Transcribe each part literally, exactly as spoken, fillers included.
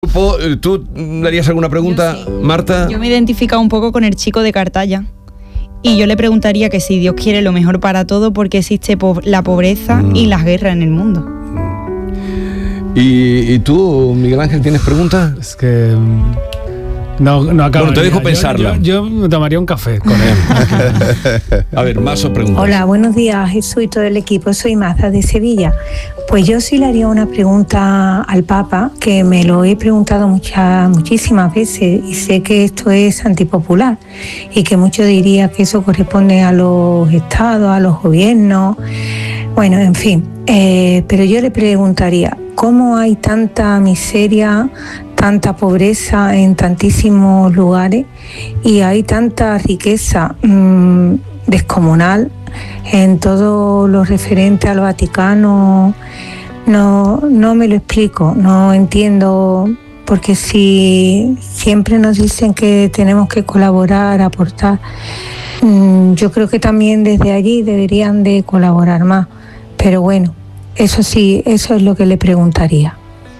¿Tú le harías alguna pregunta, yo sí. Marta? Yo me he identificado un poco con el chico de Cartaya y yo le preguntaría que si Dios quiere lo mejor para todo, ¿por qué existe po- la pobreza mm. y las guerras en el mundo? ¿Y, y tú, Miguel Ángel, tienes preguntas? Es que... No, no acabo. Bueno, te dejo pensarla. Yo, yo, yo me tomaría un café con él. A ver, más os preguntas. Hola, buenos días, Jesús y todo el equipo. Soy Maza de Sevilla. Pues yo sí le haría una pregunta al Papa, que me lo he preguntado muchas, muchísimas veces y sé que esto es antipopular y que muchos dirían que eso corresponde a los estados, a los gobiernos. Bueno, en fin, eh, pero yo le preguntaría, ¿cómo hay tanta miseria, tanta pobreza en tantísimos lugares y hay tanta riqueza mmm, descomunal en todo lo referente al Vaticano? No, no me lo explico, no entiendo, porque si siempre nos dicen que tenemos que colaborar, aportar, mmm, yo creo que también desde allí deberían de colaborar más, pero bueno, eso sí, eso es lo que le preguntaría.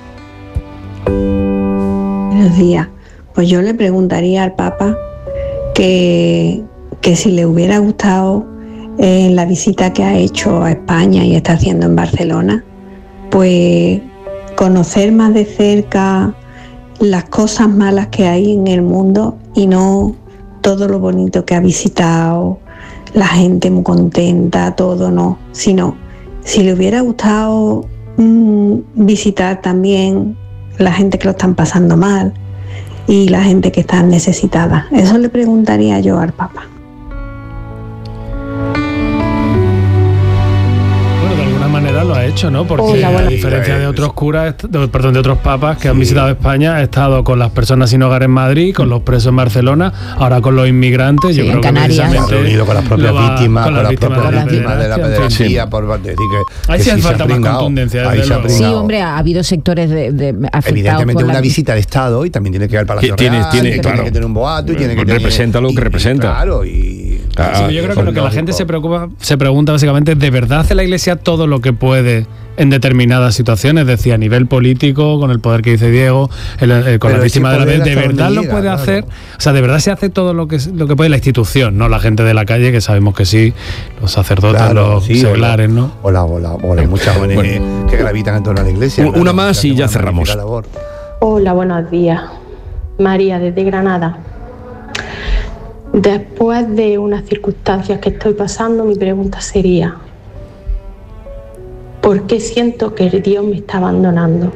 Buenos días. Pues yo le preguntaría al Papa que, que si le hubiera gustado eh, la visita que ha hecho a España y está haciendo en Barcelona, pues conocer más de cerca las cosas malas que hay en el mundo y no todo lo bonito que ha visitado, la gente muy contenta, todo no, sino si le hubiera gustado mmm, visitar también la gente que lo están pasando mal y la gente que está necesitada. Eso le preguntaría yo al Papa. Bueno, de alguna manera lo ha hecho, ¿no? Porque Hola, a bueno. diferencia de otros curas, de, perdón, de otros papas que sí han visitado España, ha estado con las personas sin hogar en Madrid, con los presos en Barcelona, ahora con los inmigrantes. Sí, yo creo en que Canarias. Se ha reunido con las propias va, víctimas, con, con las víctimas propias de la víctimas de la pederastia, pederastía, sí. por decir que, Ahí que sí hace sí se ha falta más pringado. contundencia, Ahí desde se ha luego. Sí, pringado. hombre, ha habido sectores de, de afectados Evidentemente por una la... visita al Estado y también tiene que ir al Palacio Tiene- Real, tiene- tiene, claro. que tener un boato y tiene que tener, Representa lo que y- representa. Claro, y... Ah, Sí, yo creo que eso lo es que la lógico. gente se preocupa, se pregunta básicamente, ¿de verdad hace la Iglesia todo lo que puede en determinadas situaciones? Es decir, a nivel político, con el poder que dice Diego, el, el, con Pero la víctima ese de la poder vez, ¿de hasta verdad dónde lo llega? puede Claro. hacer? O sea, ¿de verdad se hace todo lo que lo que puede la institución, no la gente de la calle, que sabemos que sí, los sacerdotes, Claro, los sí, seglares, o la- ¿no? O la, o la, o las muchas jóvenes Bueno. que gravitan en torno a la Iglesia. Una claro, más que y hacen ya una cerramos. magnífica labor. Hola, buenos días. María, desde Granada. Después de unas circunstancias que estoy pasando, mi pregunta sería: ¿por qué siento que Dios me está abandonando?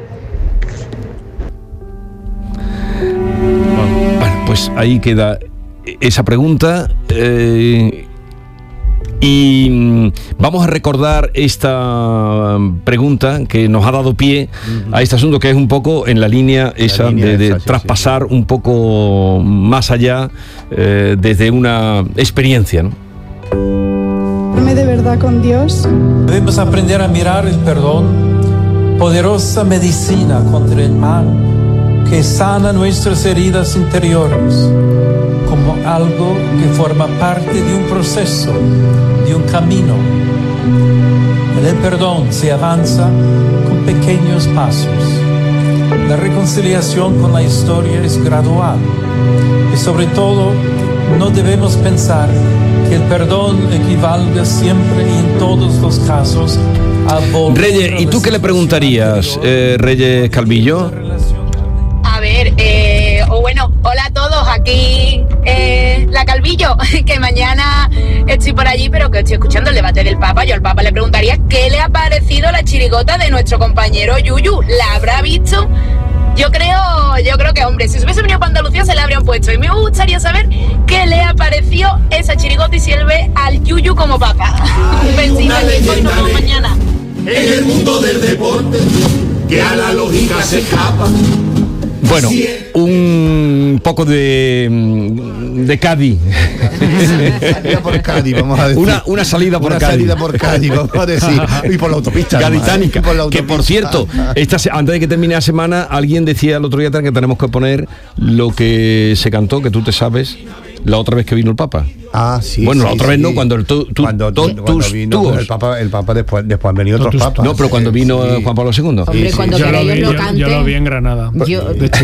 Bueno, pues ahí queda esa pregunta. eh, y mm, vamos a recordar esta pregunta que nos ha dado pie a este asunto, que es un poco en la línea esa línea de, de esa, sí, traspasar sí. un poco más allá eh, desde una experiencia, ¿no? de verdad con Dios. Debemos aprender a mirar el perdón, poderosa medicina contra el mal, que sana nuestras heridas interiores, como algo que forma parte de un proceso, de un camino. En el perdón se avanza con pequeños pasos. La reconciliación con la historia es gradual y sobre todo no debemos pensar que el perdón equivalga siempre y en todos los casos a volver Reyes, ¿y tú qué le preguntarías, eh, Reyes Calvillo? A ver, eh, o bueno, hola a todos, aquí eh, la Calvillo, que mañana estoy por allí, pero que estoy escuchando el debate del Papa. Yo al Papa le preguntaría qué le ha parecido la chirigota de nuestro compañero Yuyu. ¿La habrá visto? Yo creo, yo creo que, hombre, si se hubiese venido para Andalucía se le habrían puesto. Y me gustaría saber qué le ha parecido esa chirigota y si él ve al Yuyu como Papa. Un besito y nos vemos mañana. En el mundo del deporte, que a la lógica se escapa. Bueno, un poco de, de Cádiz. Salida por Cádiz, vamos a decir. Una, una salida por una Cádiz. salida por Cádiz, vamos a decir. Y por la autopista. Gaditánica. Por la Que por autopista. cierto, esta, se- antes de que termine la semana, alguien decía el otro día que tenemos que poner lo que se cantó, que tú te sabes. La otra vez que vino el Papa. Ah, sí. Bueno, sí, la otra sí. vez no, cuando el tu, tu, cuando, to- cuando tus vino tuos. el Papa, el Papa después, después han venido otros Tus- papas. No, pero cuando vino Sí. Juan Pablo segundo. Hombre, Sí, sí. cuando Yo lo, queráis vi, os lo yo, cante. yo lo vi en Granada. Yo- de chico.